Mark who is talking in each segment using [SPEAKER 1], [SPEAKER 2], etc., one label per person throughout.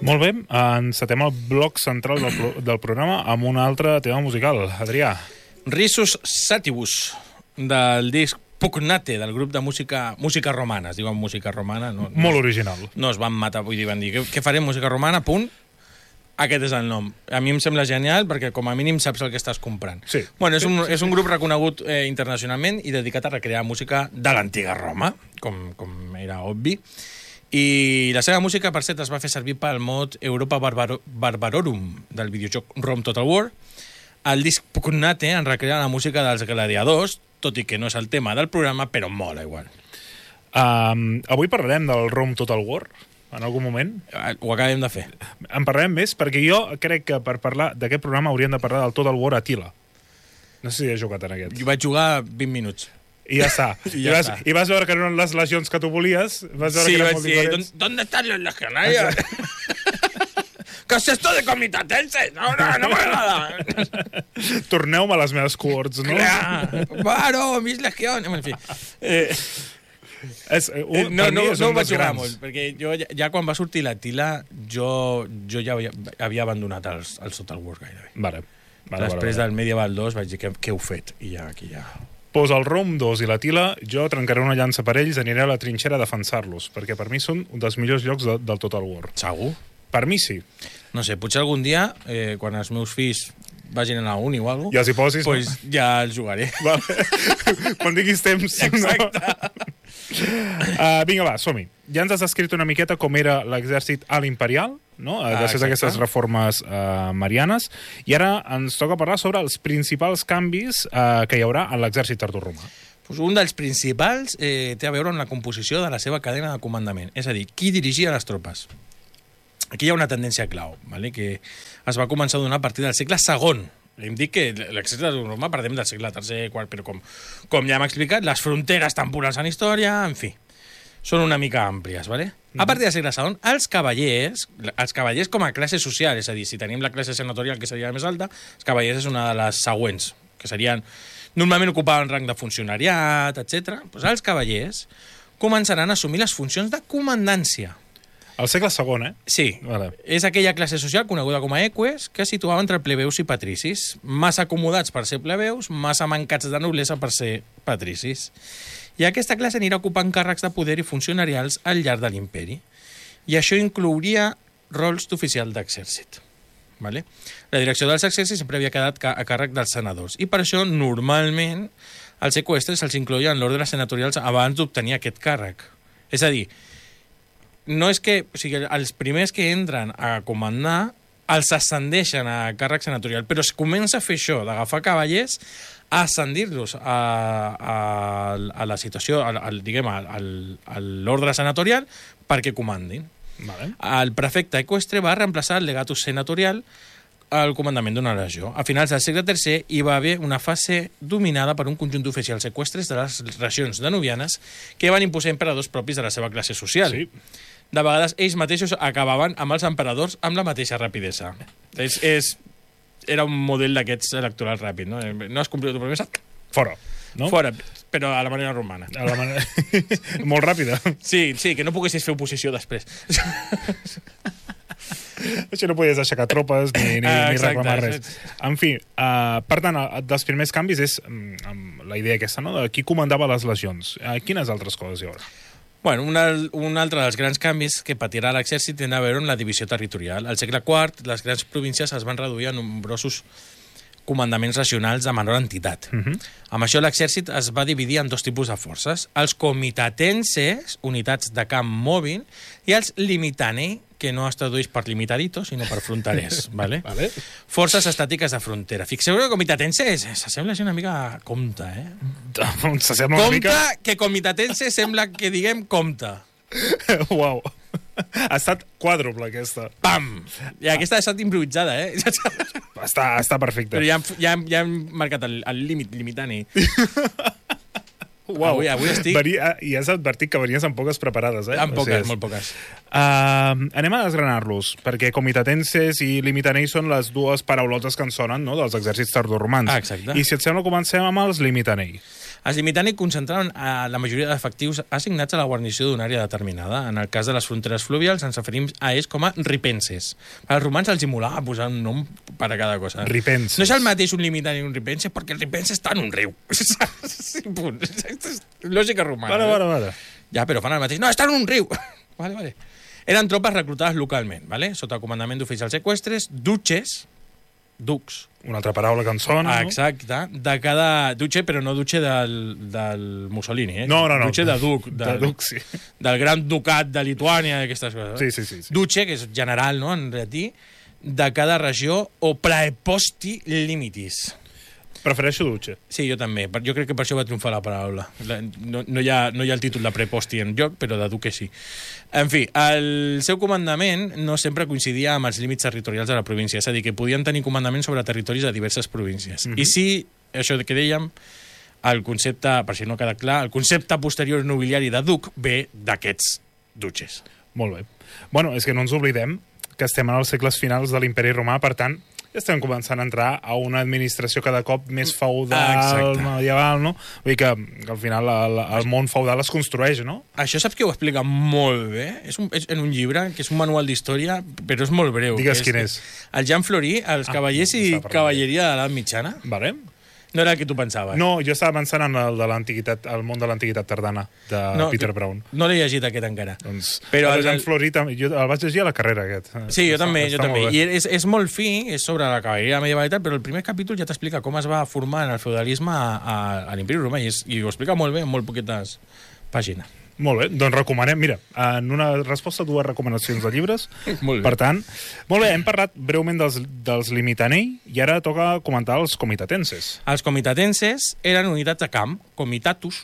[SPEAKER 1] Molt bé, encetem el bloc central del programa amb un altre tema musical. Adrià.
[SPEAKER 2] Risus Sativus, del disc Pugnate, del grup de música romana. Es diuen música romana.
[SPEAKER 1] Molt original.
[SPEAKER 2] No es van matar, vull dir, van dir, què farem, música romana, punt. Aquest és el nom. A mi em sembla genial perquè com a mínim saps el que estàs comprant.
[SPEAKER 1] Sí.
[SPEAKER 2] Bueno, és un grup reconegut internacionalment i dedicat a recrear música de l'antiga Roma, com era obvi. I la seva música, per cert, es va fer servir pel mod Europa Barbarorum del videojoc Rome Total War. El disc Pugnate en recrea la música dels gladiadors, tot i que no és el tema del programa, però mola igual.
[SPEAKER 1] Avui parlarem del Rome Total War, en algun moment.
[SPEAKER 2] Ho acabem de fer.
[SPEAKER 1] En parlarem més, perquè jo crec que per parlar d'aquest programa hauríem de parlar del Total War Attila. No sé si has jugat en aquest.
[SPEAKER 2] Jo vaig jugar 20 minuts.
[SPEAKER 1] I ja està. I vas veure que no eren les legions que tu volies.
[SPEAKER 2] Sí, vaig dir, ¿dónde están los legionarios? ¿Qué es esto de comitatense? No m'agrada.
[SPEAKER 1] Torneu-me a les meves cohorts, no?
[SPEAKER 2] Claro, mis legiones. En fi. No ho vaig jugar molt, perquè jo ja quan va sortir l'Attila jo ja havia abandonat els Total War gairebé.
[SPEAKER 1] Vale.
[SPEAKER 2] Després del Medieval 2 vaig dir, què heu fet? I ja, aquí ja...
[SPEAKER 1] Pues el Rome 2 i l'Attila, jo trencaré una llança per ells, aniré a la trinxera a defensar-los, perquè per mi són un dels millors llocs del Total War.
[SPEAKER 2] Segur?
[SPEAKER 1] Per mi sí.
[SPEAKER 2] No sé, potser algun dia, quan els meus fills vagin a la uni o alguna cosa,
[SPEAKER 1] ja els hi posis,
[SPEAKER 2] pues no? Ja els jugaré.
[SPEAKER 1] Vale. Quan diguis temps.
[SPEAKER 2] Exacte.
[SPEAKER 1] No? Vinga, va, som-hi. Ja ens has descrit una miqueta com era l'exèrcit a l'imperial, no? Després d'aquestes reformes marianes, i ara ens toca parlar sobre els principals canvis que hi haurà en l'exèrcit tardoromà.
[SPEAKER 2] Pues un dels principals té a veure amb la composició de la seva cadena de comandament, és a dir, qui dirigia les tropes. Aquí hi ha una tendència clau, ¿vale? Que es va començar a donar a partir del segle II. Hem dit que l'exèrcit tardoromà parlem del segle III, IV, però com ja hem explicat, les fronteres temporals en història, en fi, són una mica àmplies, ¿vale? A partir del segle II, els cavallers com a classe social, és a dir, si tenim la classe senatorial, que seria la més alta, els cavallers és una de les següents, que serien, normalment ocupaven rang de funcionariat, etc. Doncs els cavallers començaran a assumir les funcions de comandància.
[SPEAKER 1] Al segle II,
[SPEAKER 2] Sí.
[SPEAKER 1] Vale.
[SPEAKER 2] És aquella classe social coneguda com a eques que es situava entre plebeus i patricis, massa acomodats per ser plebeus, massa mancats de noblesa per ser patricis. I aquesta classe anirà ocupant càrrecs de poder i funcionarials al llarg de l'imperi. I això inclouria rols d'oficial d'exèrcit. Vale? La direcció dels exèrcits sempre havia quedat a càrrec dels senadors. I per això, normalment, els eqüestres se'ls incloïen en l'ordre senatorials abans d'obtenir aquest càrrec. És a dir, no és que... O sigui, els primers que entren a comandar els ascendeixen a càrrec senatorial, però es comença a fer això, d'agafar cavallers, a ascendir-los a la situació, diguem, a l'ordre senatorial perquè comandin.
[SPEAKER 1] Vale.
[SPEAKER 2] El prefecte eqüestre va reemplaçar el legatus senatorial al comandament d'una legió. A finals del segle III hi va haver una fase dominada per un conjunt d'oficials eqüestres de les regions danubianes que van imposar emperadors propis de la seva classe social.
[SPEAKER 1] Sí.
[SPEAKER 2] De vegades ells mateixos acabaven amb els emperadors amb la mateixa rapidesa. Era un model d'aquests electoral ràpid, no? No has complit la promesa?
[SPEAKER 1] Fora. No?
[SPEAKER 2] Fora, però a la manera romana.
[SPEAKER 1] A la manera... Molt ràpida.
[SPEAKER 2] Sí, que no poguessis fer oposició després.
[SPEAKER 1] Això no podies aixecar tropes ni reclamar res. En fi, per tant, dels primers canvis és la idea aquesta, no? De qui comandava les legions. Quines altres coses hi haurà?
[SPEAKER 2] Bueno, un altre dels grans canvis que patirà l'exèrcit té a veure amb la divisió territorial. Al segle IV, les grans províncies es van reduir a nombrosos comandaments regionals de menor entitat. Amb això l'exèrcit es va dividir en dos tipus de forces. Els comitatenses, unitats de camp mòbil, i els limitanei, que no es tradueix per limitaditos, sinó per fronterers. Vale?
[SPEAKER 1] Vale.
[SPEAKER 2] Forces estàtiques de frontera. Fixeu que comitatenses s'assembla una mica a compte,
[SPEAKER 1] S'assembla una mica...
[SPEAKER 2] Compte, que comitatense sembla que diguem compte.
[SPEAKER 1] Uau. Ha estat quàdruple, aquesta.
[SPEAKER 2] Pam! I aquesta ha estat improvisada,
[SPEAKER 1] Està perfecte.
[SPEAKER 2] Però ja hem marcat el límit, limitant-hi.
[SPEAKER 1] Uau.
[SPEAKER 2] Avui estic...
[SPEAKER 1] I has advertit que venies amb poques preparades,
[SPEAKER 2] Amb poques, molt poques.
[SPEAKER 1] Anem a desgranar-los, perquè comitatenses i limitanei són les dues paraulotes que ens sonen, no?, dels exèrcits tardoromans.
[SPEAKER 2] Exacte.
[SPEAKER 1] I si et sembla, comencem amb els limitanei.
[SPEAKER 2] Els limitani concentraven la majoria d'efectius assignats a la guarnició d'una àrea determinada. En el cas de les fronteres fluvials ens referim a ells com a ripenses. Els romans els molava posar un nom per a cada cosa.
[SPEAKER 1] Ripenses.
[SPEAKER 2] No és el mateix un limitani i un ripense, perquè el ripense està en un riu. Sí, punt. Lògica romana.
[SPEAKER 1] Vale.
[SPEAKER 2] Ja, però fan el mateix. No, està en un riu. Vale. Eren tropes reclutades localment, vale? Sota comandament d'oficials eqüestres, ducs.
[SPEAKER 1] Una altra paraula que en sona,
[SPEAKER 2] Exacte. De cada... Duce, però no duce del Mussolini,
[SPEAKER 1] No.
[SPEAKER 2] Duce de duc.
[SPEAKER 1] De duc, sí.
[SPEAKER 2] Del gran ducat de Lituània, d'aquestes coses.
[SPEAKER 1] Sí.
[SPEAKER 2] Duce, que és general, no?, en llatí, de cada regió, o praeposti limitis.
[SPEAKER 1] Prefereixo duce.
[SPEAKER 2] Sí, jo també. Jo crec que per això va triomfar la paraula. No hi ha el títol de preposti en joc, però de duque sí. En fi, el seu comandament no sempre coincidia amb els límits territorials de la província, és a dir, que podien tenir comandament sobre territoris de diverses províncies. I sí, això que dèiem, el concepte, per si no ha quedat clar, el concepte posterior nobiliari de duc ve d'aquests duces.
[SPEAKER 1] Molt bé. Bueno, és que no ens oblidem que estem en els segles finals de l'Imperi Romà, per tant, ja estem començant a entrar a una administració cada cop més feudal, medieval, no? Vull dir que al final el món feudal es construeix, no?
[SPEAKER 2] Això saps que ho explica molt bé? És en un llibre, que és un manual d'història, però és molt breu.
[SPEAKER 1] Digues quin és.
[SPEAKER 2] El Jean Florí, els cavallers i cavalleria de l'edat mitjana.
[SPEAKER 1] Vale.
[SPEAKER 2] No era el que tu pensaves.
[SPEAKER 1] No, jo estava pensant en el de l'antiguitat, el món de l'antiguitat tardana, de Peter Brown.
[SPEAKER 2] No l'he llegit aquest encara.
[SPEAKER 1] Doncs, però el Jean Florí, jo el vaig llegir a la carrera, aquest.
[SPEAKER 2] Sí, jo també. I és molt fi, és sobre la cavalleria medieval i tal, però el primer capítol ja t'explica com es va formar en el feudalisme a l'Imperi Romà, i ho explica molt bé, en molt poquetes pàgines.
[SPEAKER 1] Molt bé, doncs recomanem, mira, en una resposta dues recomanacions de llibres.
[SPEAKER 2] Molt bé.
[SPEAKER 1] Per tant, molt bé, hem parlat breument dels limitanei i ara toca comentar els comitatenses.
[SPEAKER 2] Els comitatenses eren unitats de camp, comitatus,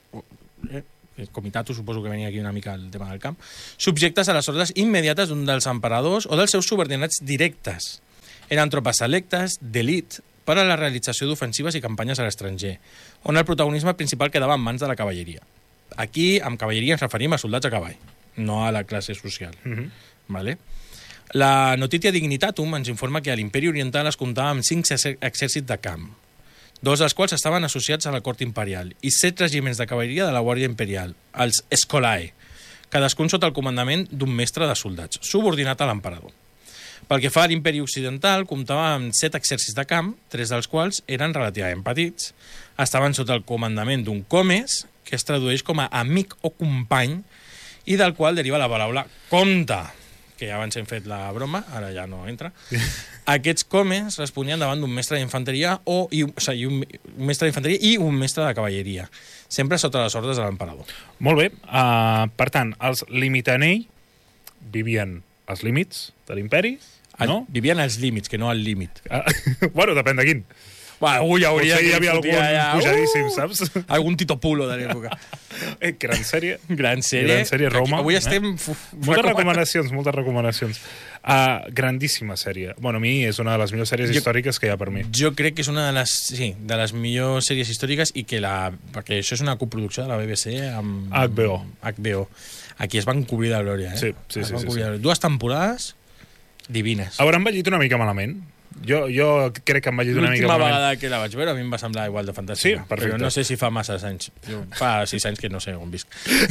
[SPEAKER 2] suposo que venia aquí una mica el tema del camp, subjectes a les ordres immediates d'un dels emperadors o dels seus subordinats directes. Eren tropes selectes, d'elit, per a la realització d'ofensives i campanyes a l'estranger, on el protagonisme principal quedava en mans de la cavalleria. Aquí, amb cavalleria, ens referim a soldats a cavall, no a la classe social. Vale? La Notitia Dignitatum ens informa que a l'Imperi Oriental es comptava amb 5 exèrcits de camp, 2 dels quals estaven associats a la cort imperial, i 7 regiments de cavalleria de la Guàrdia Imperial, els Scolae, cadascun sota el comandament d'un mestre de soldats, subordinat a l'emperador. Pel que fa a l'Imperi Occidental, comptava amb 7 exèrcits de camp, 3 dels quals eren relativament petits, estaven sota el comandament d'un comes, que es tradueix com a amic o company, i del qual deriva la paraula comte, que ja abans hem fet la broma, ara ja no entra. Aquests comes responien davant d'un mestre d'infanteria un mestre d'infanteria i un mestre de cavalleria, sempre sota les ordres de l'emperador.
[SPEAKER 1] Molt bé. Per tant, els limitanei vivien als límits de l'imperi, no?
[SPEAKER 2] Vivien als límits, que no al límit.
[SPEAKER 1] Bueno, depèn de quin.
[SPEAKER 2] Hi
[SPEAKER 1] havia algun pujadíssim, saps?
[SPEAKER 2] Algun Tito Pulo de l'època.
[SPEAKER 1] Gran sèrie.
[SPEAKER 2] Gran sèrie,
[SPEAKER 1] Roma.
[SPEAKER 2] Avui estem...
[SPEAKER 1] Moltes recomanacions. Grandíssima sèrie. Bueno, a mi és una de les millors sèries històriques que hi ha per mi.
[SPEAKER 2] Jo crec que és una de les millors sèries històriques i perquè això és una coproducció de la BBC amb HBO. Aquí es van cobrir de glòria,
[SPEAKER 1] Sí.
[SPEAKER 2] 2 temporades divines.
[SPEAKER 1] Haurà envellit una mica malament. Jo crec que em vaig dir una mica...
[SPEAKER 2] L'última vegada que la vaig veure a mi em va semblar igual de fantàstica.
[SPEAKER 1] Sí, perfecte.
[SPEAKER 2] Però no sé si fa massa anys. Fa 6 anys que no sé on visc.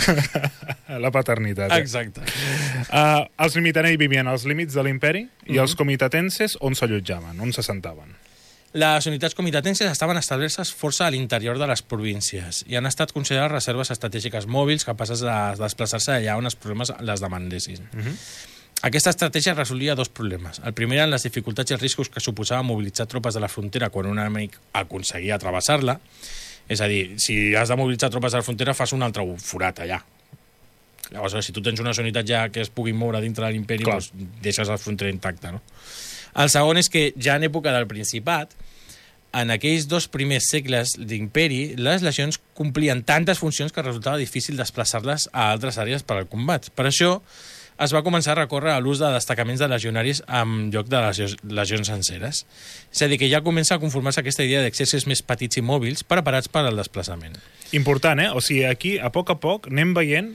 [SPEAKER 1] La paternitat.
[SPEAKER 2] Exacte.
[SPEAKER 1] Els limitanei vivien als límits de l'imperi i els comitatenses on s'allotjaven, on se sentaven.
[SPEAKER 2] Les unitats comitatenses estaven establertes força a l'interior de les províncies i han estat considerades reserves estratègiques mòbils capaces de desplaçar-se allà on els problemes les demandessin. Aquesta estratègia resolia 2 problemes. El primer eren les dificultats i els riscos que suposava mobilitzar tropes de la frontera quan un enemic aconseguia travessar-la. És a dir, si has de mobilitzar tropes de la frontera, fas un altre forat allà. Llavors, si tu tens unes unitats ja que es puguin moure dintre de l'imperi, doncs deixes la frontera intacta, no? El segon és que ja en època del Principat, en aquells 2 primers segles d'imperi, les legions complien tantes funcions que resultava difícil desplaçar-les a altres àrees per al combat. Per això, es va començar a recórrer a l'ús de destacaments de legionaris en lloc de les legions senceres. És a dir, que ja comença a conformar-se aquesta idea d'exèrcits més petits i mòbils preparats per al desplaçament.
[SPEAKER 1] Important, O sigui, aquí, a poc anem veient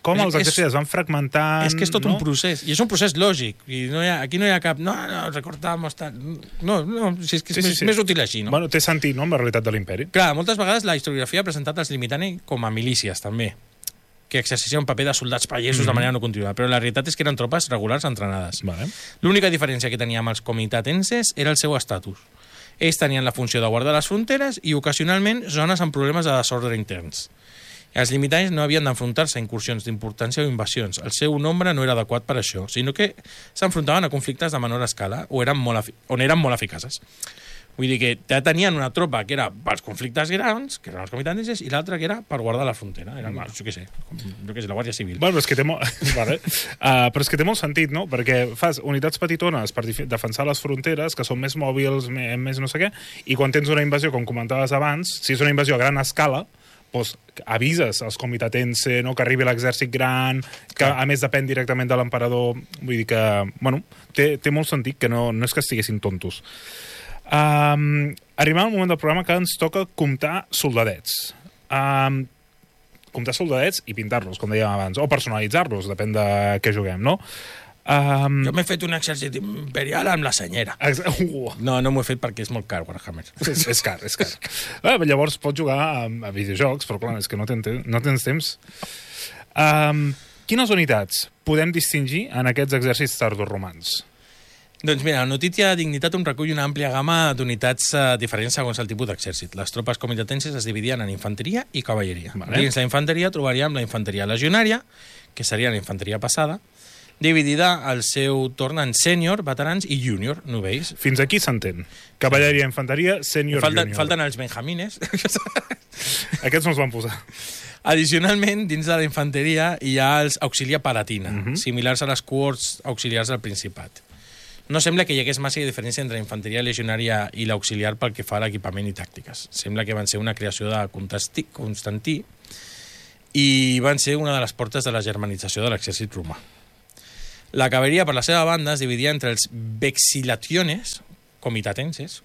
[SPEAKER 1] com els exèrcits es van fragmentant...
[SPEAKER 2] És que és tot un procés, i és un procés lògic. I aquí no hi ha cap... No, recortamos... No, és que és més útil així, no?
[SPEAKER 1] Bueno, té sentit, no?, amb la realitat de l'imperi.
[SPEAKER 2] Clar, moltes vegades la historiografia ha presentat els limitani com a milícies, també, que exerceixen un paper de soldats pagesos de manera no contínua, però la realitat és que eren tropes regulars entrenades.
[SPEAKER 1] Vale.
[SPEAKER 2] L'única diferència que teníem els comitatenses era el seu estatus. Ells tenien la funció de guardar les fronteres i, ocasionalment, zones amb problemes de desordre interns. Els limitanis no havien d'enfrontar-se a incursions d'importància o invasions. El seu nombre no era adequat per això, sinó que s'enfrontaven a conflictes de menor escala on eren molt eficaces. Vull dir que ja tenien una tropa que era pels conflictes grans, que eren els comitatenses, i l'altra que era per guardar la frontera. Era, jo què sé, la Guàrdia Civil.
[SPEAKER 1] Bueno, és que té vale. Però és que té molt sentit, no? Perquè fas unitats petitones per defensar les fronteres, que són més mòbils, més no sé què, i quan tens una invasió, com comentaves abans, si és una invasió a gran escala, doncs avises als comitatense, no?, que arribi l'exèrcit gran, que a més depèn directament de l'emperador. Vull dir que, bueno, té molt sentit, que no és que estiguessin tontos. Arribem al moment del programa que ens toca comptar soldadets. Comptar soldadets i pintar-los, com dèiem abans, o personalitzar-los, depèn de què juguem, no?
[SPEAKER 2] Jo m'he fet un exèrcit imperial amb la senyera. No m'ho he fet perquè és molt car, Warhammer.
[SPEAKER 1] És car. Llavors pots jugar a videojocs, però clar, és que no tens temps. Quines unitats podem distingir en aquests exèrcits tardoromans?
[SPEAKER 2] Doncs mira, la notícia de dignitat recull una àmplia gamma d'unitats diferents segons el tipus d'exèrcit. Les tropes comitatenses es dividien en infanteria i cavalleria. Vale. Dins la infanteria trobaríem la infanteria legionària, que seria la infanteria passada, dividida al seu torn en sènior, veterans i júnior, novells.
[SPEAKER 1] Fins aquí s'entén. Cavalleria, infanteria, sènior, júnior.
[SPEAKER 2] Falten els benjamines.
[SPEAKER 1] Aquests no els van posar.
[SPEAKER 2] Addicionalment, dins de la infanteria hi ha els auxilia palatina, similars a les cohorts auxiliars del Principat. No sembla que hi hagués massa diferència entre la infanteria legionària i l'auxiliar pel que fa a l'equipament i tàctiques. Sembla que van ser una creació de Constantí i van ser una de les portes de la germanització de l'exèrcit romà. La cavalleria, per la seva banda, es dividia entre els vexiliaciones comitatenses,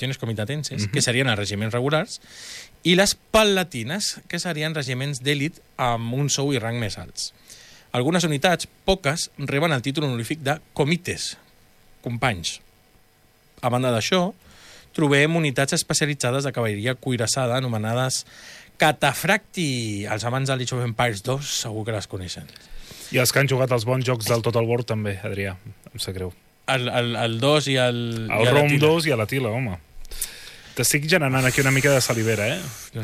[SPEAKER 2] que serien els regiments regulars, i les palatines, que serien regiments d'èlit amb un sou i rang més alts. Algunes unitats, poques, reben el títol honorífic de comites, companys. A banda d'això, trobem unitats especialitzades de cavalleria cuirassada anomenades catafracti. Els amants de l'Age of Empires 2 segur que les coneixen.
[SPEAKER 1] I els que han jugat els bons jocs del Total War també, Adrià, em sap greu.
[SPEAKER 2] El 2 i el...
[SPEAKER 1] El Rom 2 i l'Atila, home. T'estic generant aquí una mica de salivera, eh?
[SPEAKER 2] No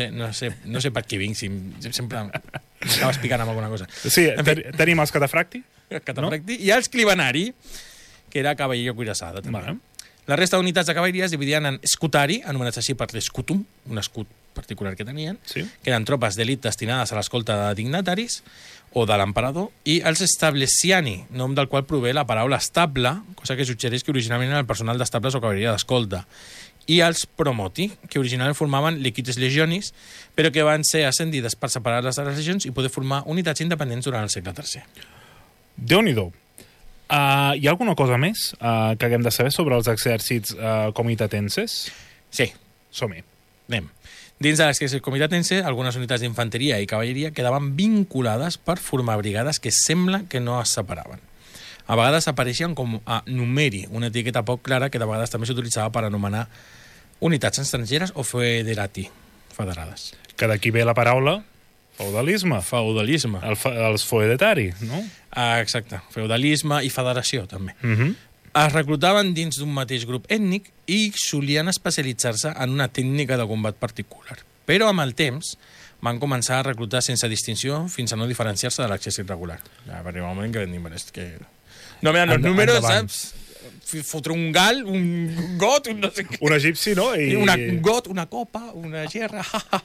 [SPEAKER 2] sé per què vinc, si sempre m'acabes picant amb alguna cosa.
[SPEAKER 1] Sí, tenim els catafracti.
[SPEAKER 2] Catafracti, i els clibanari, que era cavalleria cuirassada. Vale. La resta d'unitats de cavalleria es dividien en scutari, anomenats així per l'escutum, un escut particular que tenien, que eren tropes d'elit destinades a l'escolta de dignataris o de l'emperador, i els stablesiani, nom del qual prové la paraula estable, cosa que suggereix que originalment era el personal d'estables o cavalleria d'escolta, i els promoti, que originalment formaven liquides legionis, però que van ser ascendides per separar-les de les legions i poder formar unitats independents durant el segle III.
[SPEAKER 1] Déu-n'hi-do. Hi ha alguna cosa més que haguem de saber sobre els exèrcits comitatenses?
[SPEAKER 2] Sí.
[SPEAKER 1] Som-hi.
[SPEAKER 2] Anem. Dins de l'exèrcit comitatense, algunes unitats d'infanteria i cavalleria quedaven vinculades per formar brigades que sembla que no es separaven. A vegades apareixien com a numeri, una etiqueta poc clara que de vegades també s'utilitzava per anomenar unitats estrangeres o federati, federades.
[SPEAKER 1] Que d'aquí ve la paraula feudalisme.
[SPEAKER 2] Feudalisme.
[SPEAKER 1] Els feudetari, no?
[SPEAKER 2] Exacte. Feudalisme i federació, també. Es reclutaven dins d'un mateix grup ètnic i solien especialitzar-se en una tècnica de combat particular. Però amb el temps van començar a reclutar sense distinció fins a no diferenciar-se de l'exèrcit regular. Ja va arribar un moment que vam dir, és que no me dan los números, saps? Fotre un gal, un got, un no sé què.
[SPEAKER 1] Un egipci, no?
[SPEAKER 2] Un got, una copa, una gerra.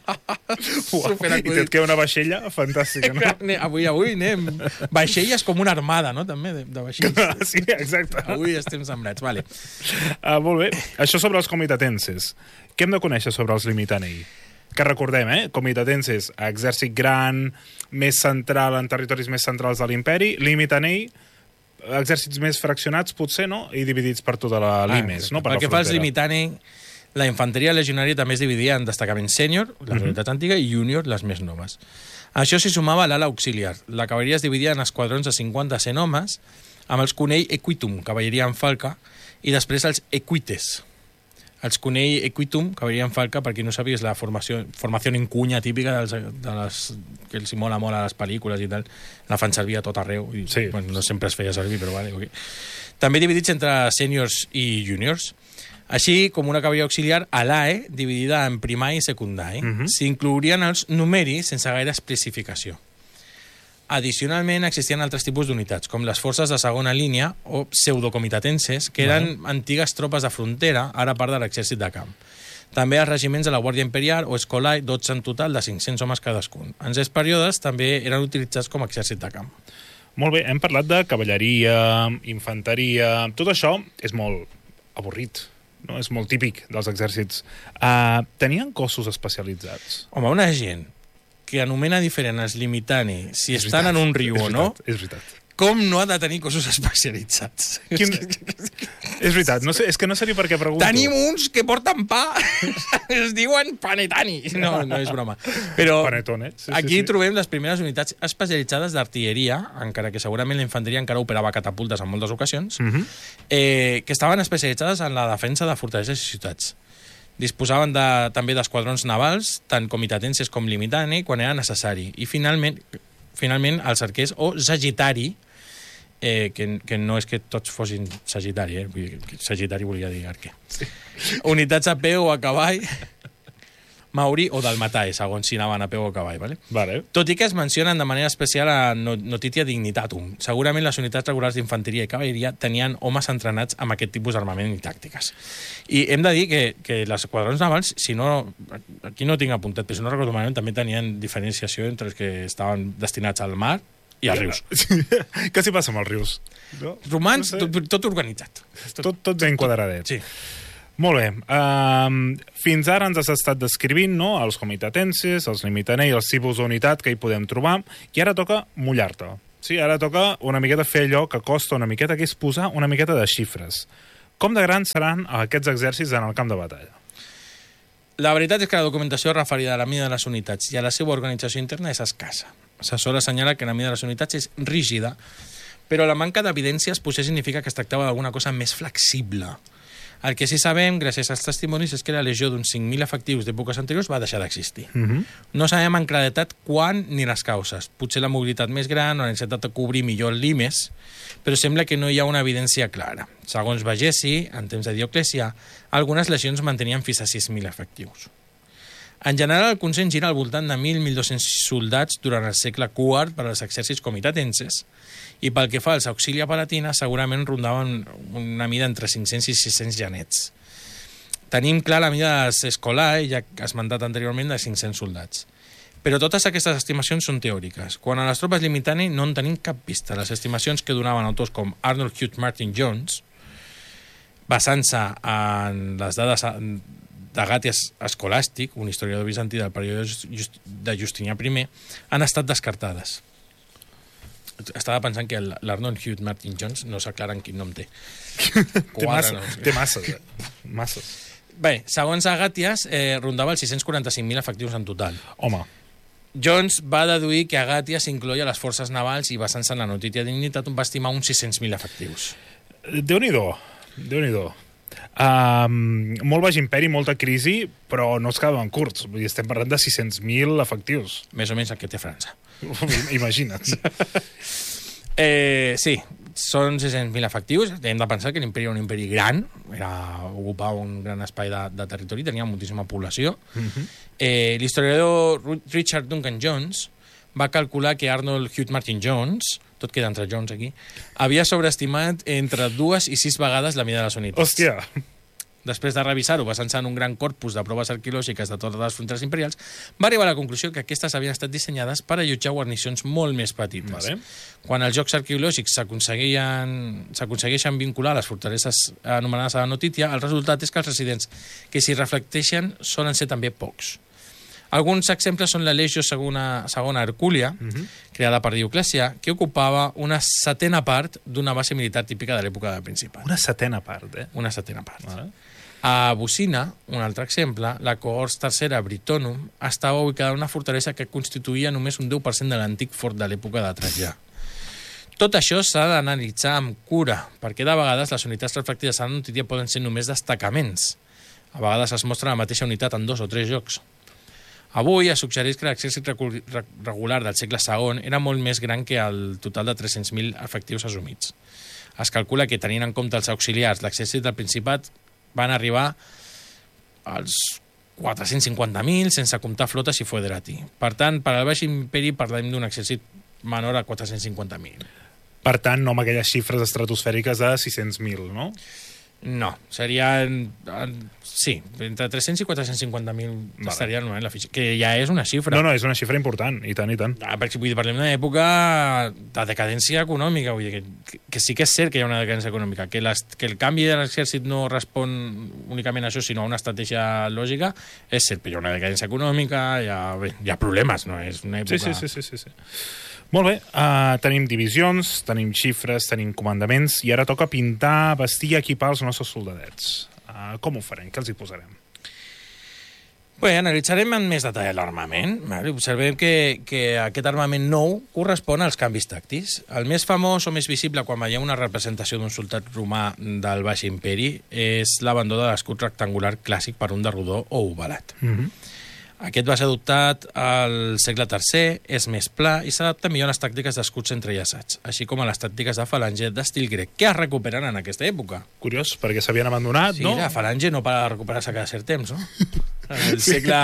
[SPEAKER 1] I et queda una vaixella fantàstica, no?
[SPEAKER 2] Avui anem. Vaixelles com una armada, no? També, de vaixells.
[SPEAKER 1] Sí, exacte.
[SPEAKER 2] Avui estem sembrats, vale.
[SPEAKER 1] Molt bé. Això sobre els comitatenses. Què hem de conèixer sobre els limitanei? Que recordem, comitatenses, exèrcit gran, més central, en territoris més centrals de l'imperi, limitanei, exèrcits més fraccionats, potser, no? I dividits per tota la limes, no? Per
[SPEAKER 2] Pel que fa als limitani, la infanteria legionària també es dividia en destacaments sènior, les unitats antigues, i júnior, les més noves. Això s'hi sumava l'ala auxiliar. La cavalleria es dividia en esquadrons de 50 a 100 homes, amb els Cunei Equitum, cavalleria en falca, i després els Equites. Els Cunei Equitum, cavalleria en falca, per qui no sabia, és la formació en cunya típica que els mola molt a les pel·lícules i tal. La fan servir a tot arreu. I,
[SPEAKER 1] sí.
[SPEAKER 2] Bueno, no sempre es feia servir, però vale, okay. També dividits entre sèniors i júniors. Així com una cavalleria auxiliar ALAE, dividida en primari i secundari. S'inclourien els numeri sense gaire especificació. Addicionalment, existien altres tipus d'unitats, com les forces de segona línia o pseudocomitatenses, que eren antigues tropes de frontera, ara part de l'exèrcit de camp. També els regiments de la Guàrdia Imperial o Escolai, 12 en total, de 500 homes cadascun. En aquests períodes també eren utilitzats com a exèrcit de camp.
[SPEAKER 1] Molt bé, hem parlat de cavalleria, infanteria... Tot això és molt avorrit, no? És molt típic dels exèrcits. Tenien cossos especialitzats?
[SPEAKER 2] Home, una gent que anomena diferent els limitani si estan en un riu o no,
[SPEAKER 1] és veritat.
[SPEAKER 2] Com no ha de tenir cossos especialitzats?
[SPEAKER 1] És veritat, no sé, és que no sé ni per què pregunto.
[SPEAKER 2] Tenim uns que porten pa, es diuen panetani. No, no és broma. Però
[SPEAKER 1] Panetone. Sí,
[SPEAKER 2] aquí trobem les primeres unitats especialitzades d'artilleria, encara que segurament la infanteria encara operava catapultes en moltes ocasions, que estaven especialitzades en la defensa de fortaleses i ciutats. Disposaven també d'esquadrons navals, tant comitatenses com limitani, quan era necessari. I finalment els arquers, o sagitari, que no és que tots fossin sagitari, sagitari volia dir arquer. Sí. Unitats a peu o a cavall, maori o dalmatai, segons si anaven a peu o a cavall. Vale? Tot i que es mencionen de manera especial a Notitia Dignitatum. Segurament les unitats regulars d'infanteria i cavalleria tenien homes entrenats amb aquest tipus d'armament i tàctiques. I hem de dir que les esquadrons navals, si no, aquí no tinc apuntat, però si no recordo malament, també tenien diferenciació entre els que estaven destinats al mar i als rius.
[SPEAKER 1] Què s'hi passa amb els rius?
[SPEAKER 2] No? Romans, no sé. Tot organitzat.
[SPEAKER 1] Tot ben quadradet.
[SPEAKER 2] Sí.
[SPEAKER 1] Molt bé. Fins ara ens has estat descrivint, no?, els comitatenses, els limitani i els tipus d'unitat que hi podem trobar, i ara toca mullar-te. Sí, ara toca una miqueta fer allò que costa una miqueta, que és posar una miqueta de xifres. Com de grans seran aquests exèrcits en el camp de batalla?
[SPEAKER 2] La veritat és que la documentació referida a la mida de les unitats i a la seva organització interna és escassa. Se sol assenyalar que la mida de les unitats és rígida, però la manca d'evidències potser significa que es tractava d'alguna cosa més flexible. El que sí sabem, gràcies als testimonis, és que la legió d'uns 5.000 efectius d'èpoques anteriors va deixar d'existir. No sabem en claretat quan ni les causes. Potser la mobilitat més gran o la necessitat de cobrir millor el limes, però sembla que no hi ha una evidència clara. Segons Vegesi, en temps de Dioclecià, algunes legions mantenien fins a 6.000 efectius. En general, el consens gira al voltant de 1.000-1.200 soldats durant el segle IV per als exèrcits comitatenses, i pel que fa als auxilia palatina, segurament rondaven una mida entre 500 i 600 genets. Tenim clar la mida dels Escolai, ja esmentat anteriorment, de 500 soldats. Però totes aquestes estimacions són teòriques. Quan a les tropes limitani no en tenim cap pista. Les estimacions que donaven autors com Arnold Hugh Martin Jones, basant-se en les dades d'Agàties Escolàstic, un historiador bizantí del període de Justinià I, han estat descartades. Estava pensant que l'Arnold Hugh Martin Jones no s'aclara en quin nom té.
[SPEAKER 1] Té masses.
[SPEAKER 2] Bé, segons Agàties, rondava els 645.000 efectius en total.
[SPEAKER 1] Home.
[SPEAKER 2] Jones va deduir que Agàties incloia les forces navals i, basant-se en la Notitia Dignitatum, va estimar uns 600.000 efectius.
[SPEAKER 1] Déu-n'hi-do. Molt baix imperi, molta crisi, però no es quedaven curts. Vull dir, estem parlant de 600.000 efectius.
[SPEAKER 2] Més o menys el que té França.
[SPEAKER 1] Imagina't.
[SPEAKER 2] Sí, són 600.000 efectius. Hem de pensar que l'imperi era un imperi gran, ocupava un gran espai de territori, tenia moltíssima població. L'historiador Richard Duncan Jones va calcular que Arnold Hugh Martin Jones, tot queda entre Jones aquí, havia sobreestimat entre 2 i 6 vegades la mida de les unitats.
[SPEAKER 1] Hòstia!
[SPEAKER 2] Després de revisar-ho, basant-se en un gran corpus de proves arqueològiques de totes les fronteres imperials, va arribar a la conclusió que aquestes havien estat dissenyades per allotjar guarnicions molt més petites. Vale. Quan els jocs arqueològics s'aconsegueixen vincular a les fortaleses anomenades a la Notitia, el resultat és que els residents que s'hi reflecteixen solen ser també pocs. Alguns exemples són la Legio segona Hercúlia, creada per Dioclecià, que ocupava una setena part d'una base militar típica de l'època del Principat.
[SPEAKER 1] Una setena part,
[SPEAKER 2] Una setena part.
[SPEAKER 1] Vale.
[SPEAKER 2] A Bucina, un altre exemple, la cohorts tercera Britonum estava ubicada en una fortalesa que constituïa només un 10% de l'antic fort de l'època de Trajà. Tot això s'ha d'analitzar amb cura, perquè de vegades les unitats reflectides a la notícia poden ser només destacaments. A vegades es mostra la mateixa unitat en 2 o 3 jocs. Avui es suggereix que l'exèrcit regular del segle II era molt més gran que el total de 300.000 efectius assumits. Es calcula que, tenint en compte els auxiliars, l'exèrcit del Principat van arribar als 450.000 sense comptar flotes i foederati. Per tant, per al Baix Imperi parlem d'un exèrcit menor a 450.000.
[SPEAKER 1] Per tant, no amb aquelles xifres estratosfèriques de 600.000, no?
[SPEAKER 2] No, serien... Sí, entre 300 i 450.000 estaria normalment la fitxa, que ja és una xifra.
[SPEAKER 1] No, és una xifra important, i tant, i tant.
[SPEAKER 2] Perquè vull dir, parlem d'una època de decadència econòmica, vull dir, que sí que és cert que hi ha una decadència econòmica, que el canvi de l'exèrcit no respon únicament a això, sinó a una estratègia lògica, és cert, però hi ha una decadència econòmica, hi ha problemes, no? És una època...
[SPEAKER 1] Sí. Molt bé, tenim divisions, tenim xifres, tenim comandaments, i ara toca pintar, vestir i equipar els nostres soldadets. Com ho farem? Què els hi posarem?
[SPEAKER 2] Bé, analitzarem en més detall l'armament. Observem que aquest armament nou correspon als canvis tàctics. El més famós o més visible quan veiem una representació d'un soldat romà del Baix Imperi és l'abandó de l'escut rectangular clàssic per un de rodó o ovalat. Aquest va ser adoptat al segle III, és més pla i s'adapta millor a les tàctiques d'escuts entrellaçats, així com a les tàctiques de falange d'estil grec, que es recuperen en aquesta època.
[SPEAKER 1] Curiós, perquè s'havien abandonat,
[SPEAKER 2] no? Sí, la falange no para de recuperar-se cada cert temps, no? El segle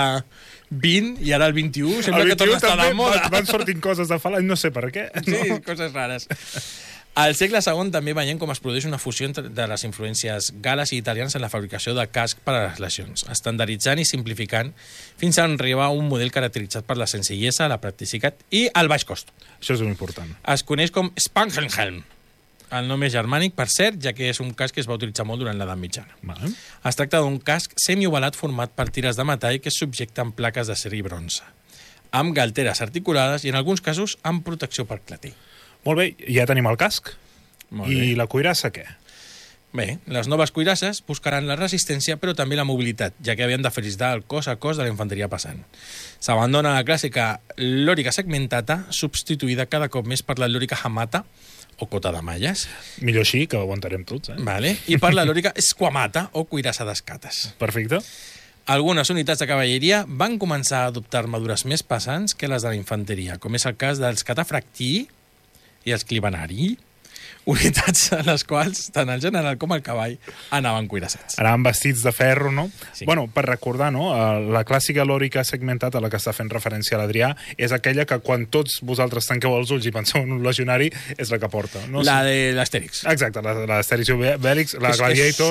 [SPEAKER 2] XX i ara el XXI sembla que torna a estar de moda.
[SPEAKER 1] Van sortint coses de falange, no sé per què.
[SPEAKER 2] Sí, coses rares. Al segle II també veiem com es produeix una fusió de les influències gales i italianes en la fabricació de casc per a les legions, estandarditzant i simplificant fins a arribar a un model caracteritzat per la senzillesa, la practicitat i el baix cost.
[SPEAKER 1] Això és important.
[SPEAKER 2] Es coneix com Spangenhelm. El nom és germànic, per cert, ja que és un casc que es va utilitzar molt durant l'edat mitjana.
[SPEAKER 1] Vale.
[SPEAKER 2] Es tracta d'un casc semiovalat format per tires de metall que es subjecta amb plaques d'acer i bronze, amb galteres articulades i, en alguns casos, amb protecció per clatell.
[SPEAKER 1] Molt bé, ja tenim el casc. I la cuirassa, què?
[SPEAKER 2] Bé, les noves cuirasses buscaran la resistència, però també la mobilitat, ja que havien de felicitar el cos a cos de la infanteria passant. S'abandona la clàssica lòrica segmentata, substituïda cada cop més per la lòrica hamata, o cota de malles.
[SPEAKER 1] Millor així, que ho aguantarem tots,
[SPEAKER 2] Vale. I per la lòrica squamata, o cuirassa d'escates.
[SPEAKER 1] Perfecte.
[SPEAKER 2] Algunes unitats de cavalleria van començar a adoptar armadures més pesants que les de la infanteria, com és el cas dels catafractii i els clibanari, unitats a les quals tant el general com el cavall anaven cuirassats.
[SPEAKER 1] Anaven vestits de ferro, no?
[SPEAKER 2] Sí.
[SPEAKER 1] Bueno, per recordar, no? La clàssica lòrica segmentada a la que està fent referència a l'Adrià és aquella que quan tots vosaltres tanqueu els ulls i penseu en un legionari és la que porta. No?
[SPEAKER 2] La de l'Astèrix.
[SPEAKER 1] Exacte, l'Astèrix i Obèlix, la Gladiator.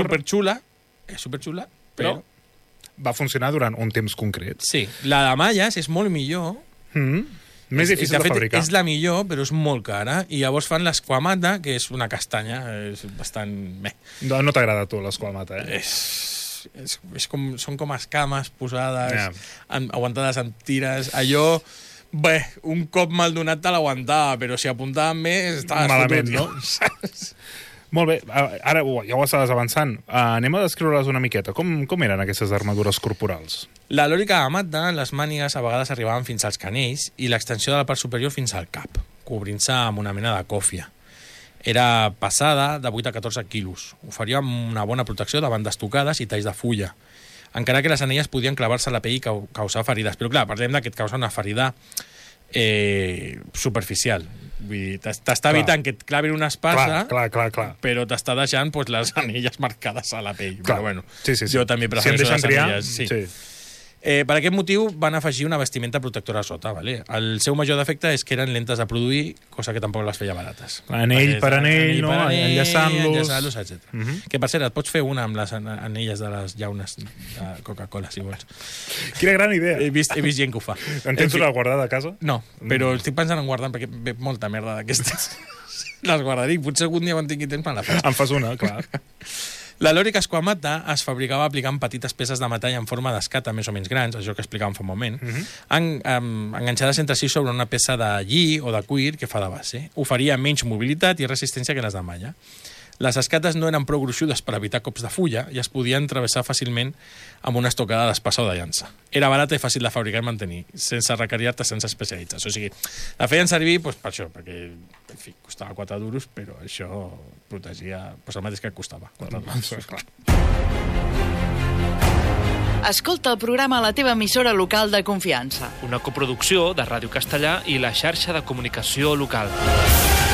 [SPEAKER 2] És superxula, però
[SPEAKER 1] va funcionar durant un temps concret.
[SPEAKER 2] Sí, la de malles és molt millor.
[SPEAKER 1] Més difícil de fabricar.
[SPEAKER 2] És la millor, però és molt cara. I llavors fan l'esquamata, que és una castanya, és bastant...
[SPEAKER 1] No t'agrada a tu l'esquamata,
[SPEAKER 2] Són com escames posades, aguantades amb tires. Allò, un cop mal donat te l'aguantava, però si apuntaven més, estaves
[SPEAKER 1] malament,
[SPEAKER 2] fotut,
[SPEAKER 1] no? Molt bé, ara ja ho estaves avançant. Anem a descriure-les una miqueta. Com eren aquestes armadures corporals?
[SPEAKER 2] La lòrica amata, les mànigues a vegades arribaven fins als canells i l'extensió de la part superior fins al cap, cobrint-se amb una mena de còfia. Era pesada de 8 a 14 quilos. Oferia una bona protecció davant d'estocades i talls de fulla, encara que les anelles podien clavar-se a la pell i causar ferides. Però clar, parlem que et causa una ferida superficial. Vull dir, t'està evitant que et clavin una espasa, però t'està deixant les anelles marcades a la pell.
[SPEAKER 1] Clar.
[SPEAKER 2] Però bueno,
[SPEAKER 1] sí.
[SPEAKER 2] jo també prefereixo les anelles.
[SPEAKER 1] Sí.
[SPEAKER 2] Per aquest motiu van afegir una vestimenta protectora a sota. Vale? El seu major defecte és que eren lentes de produir, cosa que tampoc les feia barates.
[SPEAKER 1] Anell per anell, no? Enllaçant-los,
[SPEAKER 2] etc. Que per cert, et pots fer una amb les anelles de les llaunes de Coca-Cola, si vols.
[SPEAKER 1] Quina gran idea.
[SPEAKER 2] He vist gent que ho fa.
[SPEAKER 1] En tens una guardada a casa?
[SPEAKER 2] No, però estic pensant en guardar perquè ve molta merda d'aquestes. Les guardaré. Potser algun dia quan tingui temps me la faig.
[SPEAKER 1] En fas una, clar.
[SPEAKER 2] La lòrica esquamata es fabricava aplicant petites peces de metall en forma d'escata més o menys grans, això que explicàvem fa un moment, enganxades entre si sobre una peça de lli o de cuir que fa de base. Oferia menys mobilitat i resistència que les de malla. Les escates no eren prou gruixudes per evitar cops de fulla i es podien travessar fàcilment amb una estocada d'espasa o de llança. Era barata i fàcil de fabricar i mantenir, sense requerir artesans especialitzats. O sigui, la feien servir per això, perquè, en fi, costava 4 duros, però això protegia el mateix que costava. 4 duros, clar.
[SPEAKER 3] Escolta el programa a la teva emissora local de confiança.
[SPEAKER 4] Una coproducció de Ràdio Castellà i la xarxa de comunicació local.